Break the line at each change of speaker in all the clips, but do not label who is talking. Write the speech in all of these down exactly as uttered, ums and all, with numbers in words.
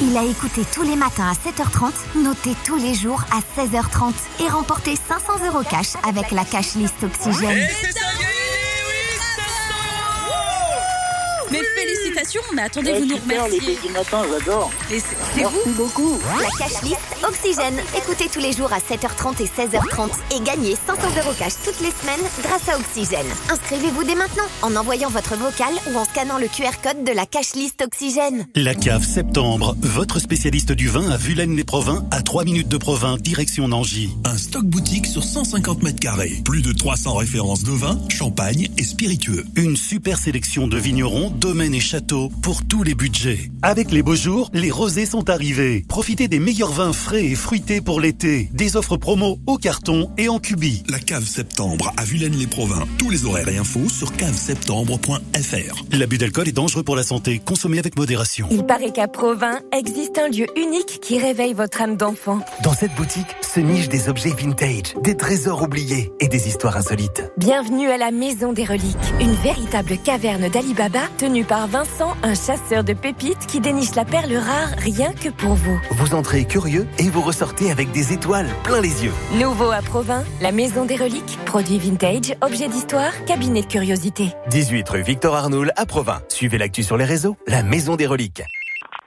facile à écouter tous les matins à sept heures trente, notez tous les jours à seize heures trente et remportez cinq cents euros cash avec la cash list Oxygène.
Et c'est ça, gagné, oui, cinq cents euros.
Mais félicitations, mais attendez,
ouais,
vous nous
super,
remerciez.
Les du matin, j'adore.
Et c'est, c'est
Merci
vous
beaucoup.
La cash list Oxygène. Écoutez tous les jours à sept heures trente et seize heures trente et gagnez cinq cents euros cash toutes les semaines grâce à Oxygène. Inscrivez-vous dès maintenant en envoyant votre vocal ou en scannant le Q R code de la cash list Oxygène.
La Cave Septembre, votre spécialiste du vin à Vulaines-les-Provins, à trois minutes de Provins, direction Nangy.
Un stock boutique sur cent cinquante mètres carrés. Plus de trois cents références de vin, champagne et spiritueux.
Une super sélection de vignerons, domaines et châteaux pour tous les budgets. Avec les beaux jours, les rosés sont arrivés. Profitez des meilleurs vins frais et fruités pour l'été. Des offres promo au carton et en cubi.
La Cave Septembre à Vulaines-les-Provins. Tous les horaires et infos sur cave septembre point f r.
L'abus d'alcool est dangereux pour la santé. Consommez avec modération.
Il paraît qu'à Provins existe un lieu unique qui réveille votre âme d'enfant.
Dans cette boutique se nichent des objets vintage, des trésors oubliés et des histoires insolites.
Bienvenue à la Maison des Reliques, une véritable caverne d'Ali Baba tenue par Vincent, un chasseur de pépites qui déniche la perle rare rien que pour vous.
Vous entrez curieux et vous ressortez avec des étoiles plein les yeux.
Nouveau à Provins, la Maison des Reliques, produits vintage, objets d'histoire, cabinet de curiosité.
dix-huit rue Victor Arnoul à Provins. Suivez l'actu sur les réseaux, la Maison des Reliques.
Allô ?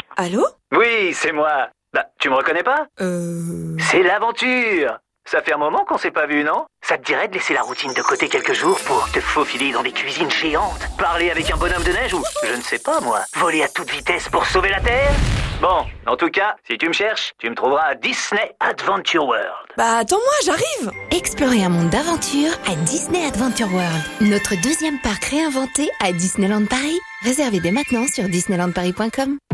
Oui, c'est moi. Bah, tu me reconnais pas ?
Euh...
C'est l'aventure. Ça fait un moment qu'on s'est pas vu, non ? Ça te dirait de laisser la routine de côté quelques jours pour te faufiler dans des cuisines géantes, parler avec un bonhomme de neige ou, je ne sais pas moi, voler à toute vitesse pour sauver la Terre ? Bon, en tout cas, si tu me cherches, tu me trouveras à Disney Adventure World.
Bah attends-moi, j'arrive.
Explorez un monde d'aventure à Disney Adventure World, notre deuxième parc réinventé à Disneyland Paris. Réservez dès maintenant sur disneyland paris point com.